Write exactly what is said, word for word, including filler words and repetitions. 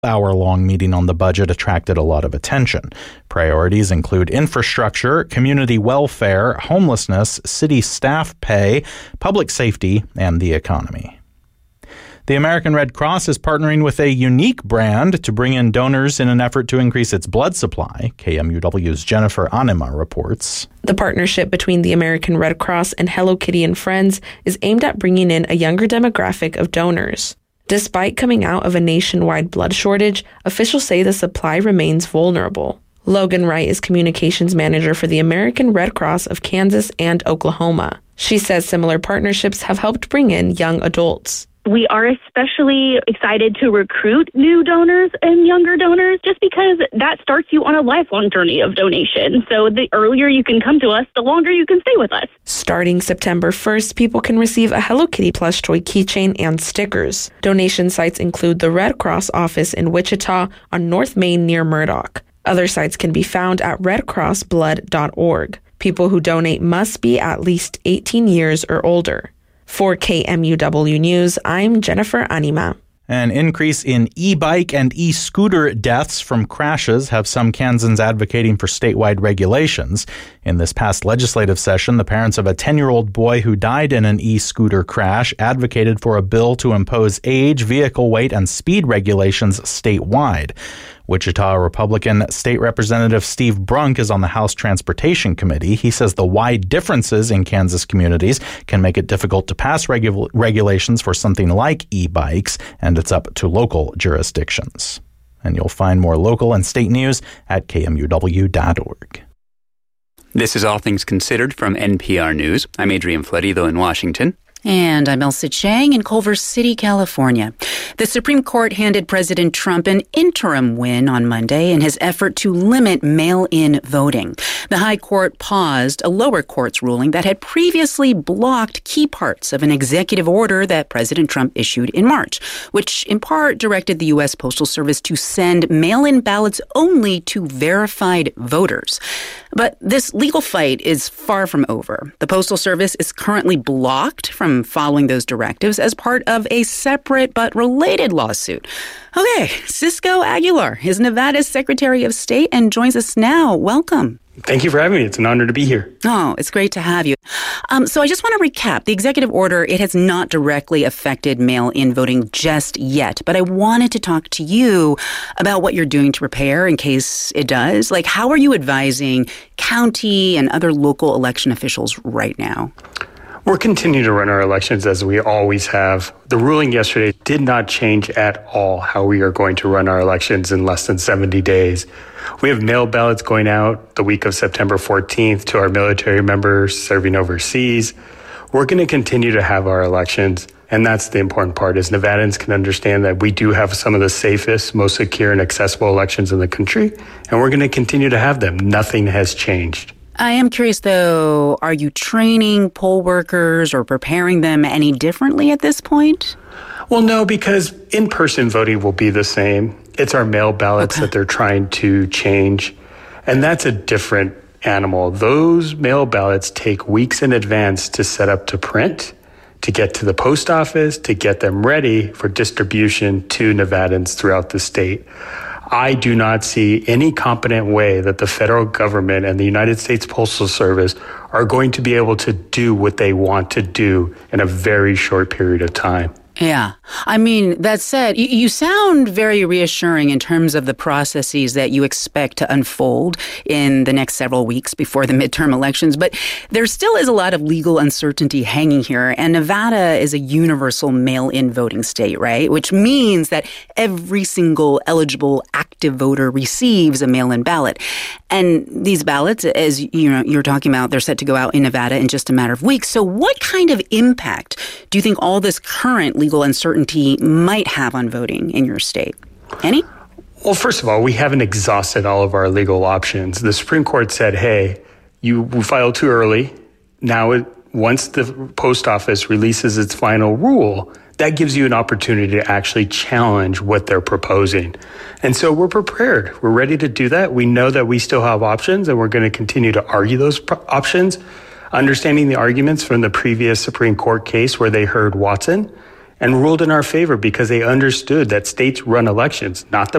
hour-long meeting on the budget attracted a lot of attention. Priorities include infrastructure, community welfare, homelessness, city staff pay, public safety, and the economy. The American Red Cross is partnering with a unique brand to bring in donors in an effort to increase its blood supply. K M U W's Jennifer Anima reports. The partnership between the American Red Cross and Hello Kitty and Friends is aimed at bringing in a younger demographic of donors. Despite coming out of a nationwide blood shortage, officials say the supply remains vulnerable. Logan Wright is communications manager for the American Red Cross of Kansas and Oklahoma. She says similar partnerships have helped bring in young adults. We are especially excited to recruit new donors and younger donors just because that starts you on a lifelong journey of donation. So the earlier you can come to us, the longer you can stay with us. Starting September first, people can receive a Hello Kitty plush toy keychain and stickers. Donation sites include the Red Cross office in Wichita on North Main near Murdoch. Other sites can be found at red cross blood dot org. People who donate must be at least eighteen years or older. For K M U W News, I'm Jennifer Anima. An increase in e-bike and e-scooter deaths from crashes have some Kansans advocating for statewide regulations. In this past legislative session, the parents of a ten-year-old boy who died in an e-scooter crash advocated for a bill to impose age, vehicle weight, and speed regulations statewide. Wichita Republican State Representative Steve Brunk is on the House Transportation Committee. He says the wide differences in Kansas communities can make it difficult to pass regu- regulations for something like e-bikes, and it's up to local jurisdictions. And you'll find more local and state news at K M U W dot org. This is All Things Considered from N P R News. I'm Adrian Florido in Washington. And I'm Elsa Chang in Culver City, California. The Supreme Court handed President Trump an interim win on Monday in his effort to limit mail-in voting. The High Court paused a lower court's ruling that had previously blocked key parts of an executive order that President Trump issued in March, which in part directed the U S Postal Service to send mail-in ballots only to verified voters. But this legal fight is far from over. The Postal Service is currently blocked from following those directives as part of a separate but related lawsuit. Okay, Cisco Aguilar is Nevada's Secretary of State and joins us now. Welcome. Thank you for having me. It's an honor to be here. Oh, it's great to have you. Um, so I just want to recap. The executive order, it has not directly affected mail-in voting just yet, but I wanted to talk to you about what you're doing to prepare in case it does. Like, how are you advising county and other local election officials right now? We're continuing to run our elections as we always have. The ruling yesterday did not change at all how we are going to run our elections in less than seventy days. We have mail ballots going out the week of September fourteenth to our military members serving overseas. We're going to continue to have our elections, and that's the important part, is Nevadans can understand that we do have some of the safest, most secure, and accessible elections in the country, and we're going to continue to have them. Nothing has changed. I am curious, though, are you training poll workers or preparing them any differently at this point? Well, no, because in-person voting will be the same. It's our mail ballots okay. that they're trying to change, and that's a different animal. Those mail ballots take weeks in advance to set up to print, to get to the post office, to get them ready for distribution to Nevadans throughout the state. I do not see any competent way that the federal government and the United States Postal Service are going to be able to do what they want to do in a very short period of time. Yeah. I mean, that said, you, you sound very reassuring in terms of the processes that you expect to unfold in the next several weeks before the midterm elections. But there still is a lot of legal uncertainty hanging here. And Nevada is a universal mail-in voting state, right? Which means that every single eligible active voter receives a mail-in ballot. And these ballots, as you know, you're talking about, they're set to go out in Nevada in just a matter of weeks. So what kind of impact do you think all this current legal uncertainty might have on voting in your state? Any? Well, first of all, we haven't exhausted all of our legal options. The Supreme Court said, hey, you filed too early. Now, it, once the post office releases its final rule, that gives you an opportunity to actually challenge what they're proposing. And so we're prepared. We're ready to do that. We know that we still have options, and we're going to continue to argue those pro- options, understanding the arguments from the previous Supreme Court case where they heard Watson and ruled in our favor because they understood that states run elections, not the